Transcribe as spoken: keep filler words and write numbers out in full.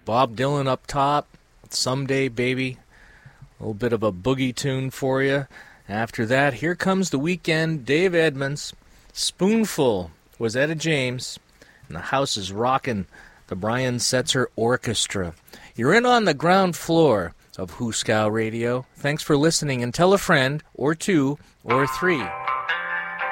Bob Dylan up top, Someday Baby, a little bit of a boogie tune for you. After that, Here Comes the Weekend, Dave Edmunds. Spoonful was Etta James, and the house is rocking, the Brian Setzer Orchestra. You're in on the ground floor of Hooskow Radio. Thanks for listening, and tell a friend, or two, or three.